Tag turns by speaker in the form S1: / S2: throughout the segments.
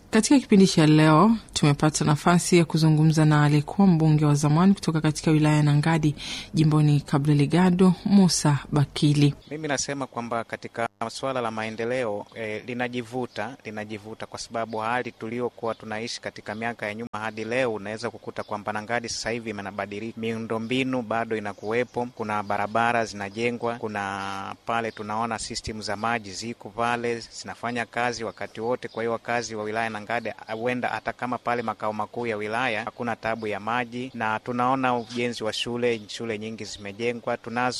S1: Katika kipindi cha leo tumepata nafasi ya kuzungumza na aliyekuwa mbunge wa zamani kutoka katika wilaya ya Nangadi jimboni Cabo Delgado, Musa Bakili.
S2: Mimi nasema kwamba katika swala la maendeleo linajivuta kwa sababu hali tuliokuwa tunaishi katika miaka ya nyuma hadi leo unaweza kukuta kwamba Nangadi sasa hivi imenabadilika. Miundombinu bado inakuwepo, kuna barabara zinajengwa, kuna pale tunaona system za maji ziko pale zinafanya kazi wakati wote. Kwa hiyo wakazi wa wilaya Nangadi huenda hata kama pale makao makuu ya wilaya hakuna tabu ya maji, na tunaona ujenzi wa shule nyingi zimejengwa.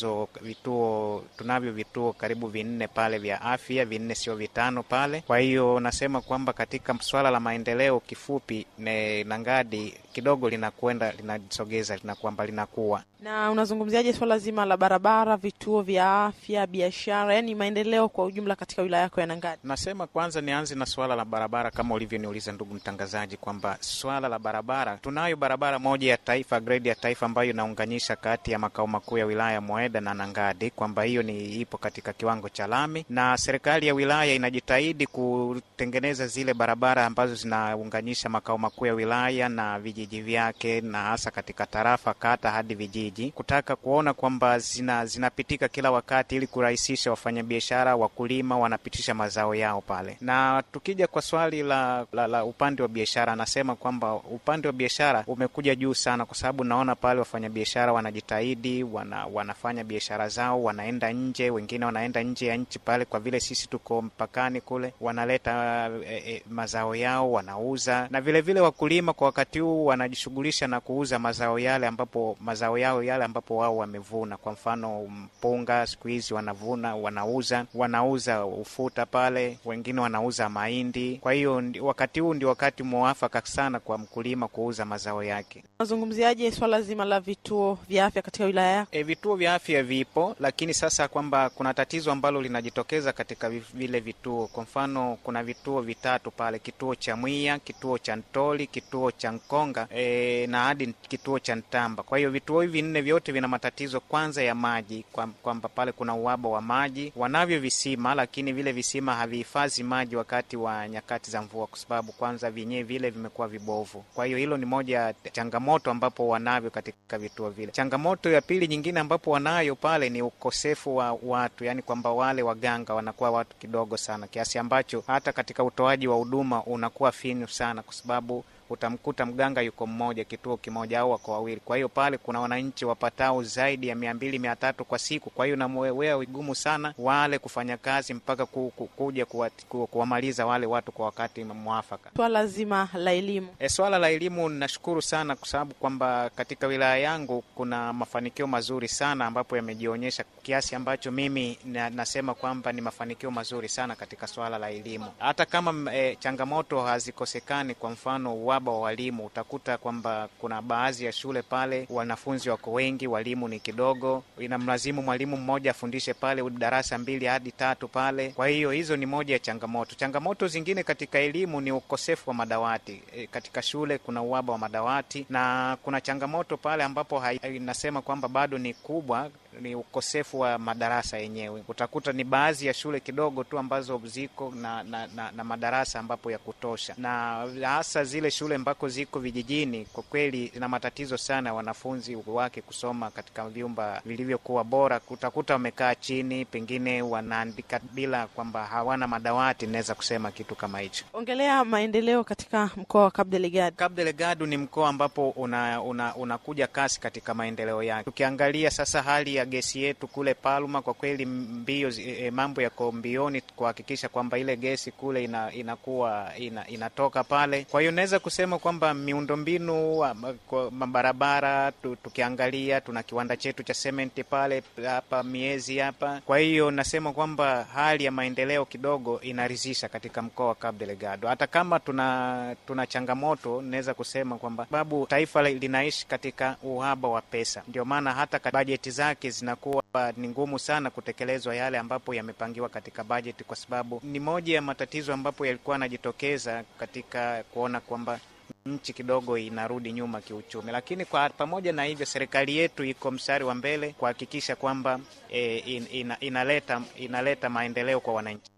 S2: Tunavyo vituo karibu 4 pale vya afya, 4 sio 5 pale. Kwa hiyo nasema kwamba katika swala la maendeleo kifupi Nangadi kidogo linasogeza linakuwa linakuwa.
S3: Na unazungumziaje swala zima la barabara, vituo vya afya, biashara, yani maendeleo kwa ujumla katika wilaya yako ya Nangadi?
S2: Nasema kwanza nianze na swala la barabara kama ulivyoniuliza ndugu mtangazaji, kwamba swala la barabara, tunayo barabara moja ya taifa, grade ya taifa, ambayo inaunganisha kati ya makao makuu ya wilaya Moeda na Nangadi, kwamba hiyo ipo katika kiwango cha lami, na serikali ya wilaya inajitahidi kutengeneza zile barabara ambazo zinaunganisha makao makuu ya wilaya na vijiji vyake, na hasa katika tarafa, kata hadi vijiji, kutaka kuona kwamba zinapitika kila wakati ili kurahisisha wafanyabiashara, wakulima wanapitisha mazao yao pale. Na tukija kwa swali la upande wa biashara, nasema kwamba upande wa biashara umekuja juu sana, kwa sababu naona pale wafanyabiashara wanajitahidi, wanafanya biashara zao, wanaenda nje, wengine wanaenda nje ya nchi pale, kwa vile sisi tuko mpakani kule, wanaleta mazao yao wanauza. Na vile vile wakulima kwa wakati huu wanajishughulisha na kuuza mazao yao yale ambapo wao wamevuna. Kwa mfano mpunga siku hizi wanauza ufuta pale, wengine wanauza mahindi. Kwa hiyo wakati huu ndio wakati mwafaka sana kwa mkulima kuuza mazao yake.
S3: Unazungumziaje swala zima la vituo vya afya katika wilaya yako?
S2: Vituo vya afya vipo, lakini sasa kwamba kuna tatizo ambalo linajitokeza katika vile vituo. Kwa mfano kuna vituo 3 pale, kituo cha Mwiya, kituo cha Ntoli, kituo cha Nkonga na hadi kituo cha Ntamba. Kwa hiyo vituo hivi 4 vyote vina matatizo kwanza ya maji, kwamba pale kuna uhaba wa maji. Wanavyo visima, lakini vile visima havihifadhi maji wakati wa nyakati za mvua, kwa sababu kwanza vyenyewe vile vimekuwa vibovu. Kwa hiyo hilo ni moja changamoto ambapo wanavyo katika vituo vile. Changamoto ya pili nyingine ambapo wanayo pale ni ukosefu wa watu, yani kwamba wale waganga wanakuwa watu kidogo sana, kiasi ambacho hata katika utoaji wa huduma unakuwa finyu sana, kwa sababu utamkuta mganga yuko mmoja kituo kimoja au wako wawili. Kwa hiyo pale kuna wananchi wapatao zaidi ya 200-300 kwa siku. Kwa hiyo namwewea vigumu sana wale kufanya kazi mpaka kuja kuwamaliza wale watu kwa wakati mwafaka.
S3: Swala zima la elimu.
S2: Swala la elimu nashukuru sana, kwa sababu kwamba katika wilaya yangu kuna mafanikio mazuri sana ambapo yamejionyesha, kiasi ambacho mimi nasema kwamba ni mafanikio mazuri sana katika swala la elimu. Hata kama changamoto hazikosekani, kwa mfano wa walimu, utakuta kwamba kuna baadhi ya shule pale wanafunzi wako wengi, walimu ni kidogo, inamlazimu mwalimu mmoja afundishe pale darasa 2 hadi 3 pale. Kwa hiyo hizo ni moja ya changamoto. Changamoto zingine katika elimu ni ukosefu wa madawati. Katika shule kuna uhaba wa madawati, na kuna changamoto pale ambapo nasema kwamba bado ni kubwa, ni ukosefu wa madarasa yenyewe. Utakuta ni baadhi ya shule kidogo tu ambazo ziko na madarasa ambapo ya kutosha, na hasa zile shule ambako ziko vijijini kwa kweli zina matatizo sana wanafunzi wake kusoma katika vyumba vilivyokuwa bora. Utakuta wamekaa chini, pengine wanaandika bila kwamba hawana madawati. Naweza kusema kitu kama hicho.
S3: Ongelea maendeleo katika mkoa wa Cabo Delgado.
S2: Cabo Delgado ni mkoa ambapo unakuja kasi katika maendeleo yake. Tukiangalia sasa hali ya gesi yetu kule Palma, kwa kweli mambo yako mbioni kuhakikisha kwamba ile gesi kule inatoka pale. Kwa hiyo naweza kusema kwamba miundombinu, mabarabara, tukiangalia tuna kiwanda chetu cha sementi pale hapa miezi hapa. Kwa hiyo nasema kwamba hali ya maendeleo kidogo inaridhisha katika mkoa wa Cabo Delgado. Hata kama tuna changamoto, naweza kusema kwamba sababu taifa linaishi katika uhaba wa pesa, ndio maana hata bajeti zake zinakuwa ni ngumu sana kutekelezwa yale ambapo yamepangiwa katika bajeti, kwa sababu ni moja ya matatizo ambapo yalikuwa yanajitokeza katika kuona kwamba nchi kidogo inarudi nyuma kiuchumi. Lakini kwa pamoja na hivyo, serikali yetu iko mstari wa mbele kuhakikisha kwamba inaleta maendeleo kwa wananchi.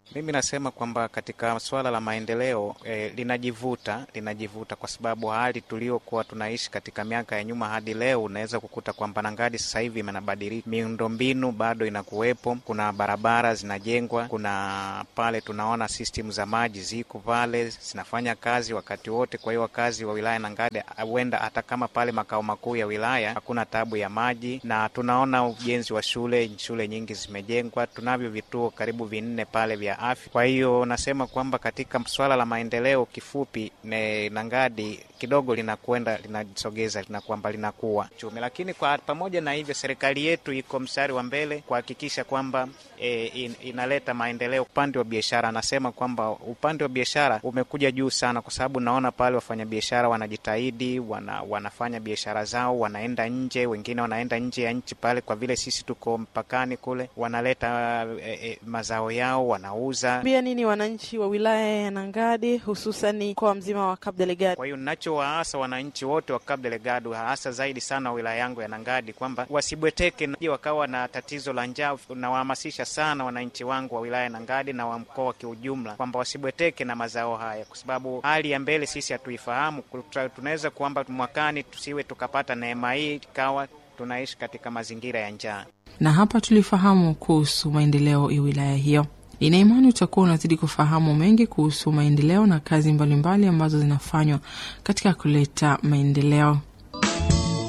S2: Mimi nasema kwamba katika swala la maendeleo linajivuta kwa sababu hali tuliokuwa tunaishi katika miaka ya nyuma hadi leo, unaweza kukuta kwamba Nangadi sasa hivi imenabadilika. Miundombinu bado inakuwepo, kuna barabara zinajengwa, kuna pale tunaona system za maji ziko pale zinafanya kazi wakati wote. Kwa hiyo wakazi wa wilaya Nangadi huenda hata kama pale makao makuu ya wilaya hakuna tabu ya maji, na tunaona ujenzi wa shule nyingi zimejengwa, tunavyo vituo karibu 4 pale vya afya. Kwa hiyo nasema kwamba katika swala la maendeleo kifupi Nangadi kidogo linakwenda linasogeza kwamba linakuwa chumi, lakini kwa pamoja na hivyo serikali yetu iko mstari wa mbele kuhakikisha kwamba inaleta maendeleo upande wa biashara. Nasema kwamba upande wa biashara umekuja juu sana, kwa sababu naona pale wafanyabiashara wanajitahidi, wanafanya biashara zao, wanaenda nje, wengine wanaenda nje ya nchi pale, kwa vile sisi tuko mpakani kule, wanaleta mazao yao wanauza.
S3: Pia nini wananchi wa wilaya ya Nangadi hususan kwa mzima wa Cabo Delgado?
S2: Kwa hiyo ninachowaasa wananchi wote wa Cabo Delgado, hasa zaidi sana wilaya yangu ya Nangadi, kwamba wasibweteke na wakawa na tatizo la njaa. Nawahamasisha sana wananchi wangu wa wilaya ya Nangadi na wa mkoa kwa ujumla kwamba wasibweteke na mazao haya, kwa sababu hali ya mbele sisi hatuifahamu. Tunaweza kuomba mwakani tusiwe tukapata neema hii ikawa tunaishi katika mazingira ya njaa.
S1: Na hapa tulifahamu kuhusu maendeleo ya wilaya hiyo. Nina imani utakuwa unazidi kufahamu mengi kuhusu maendeleo na kazi mbalimbali ambazo zinafanywa katika kuleta maendeleo.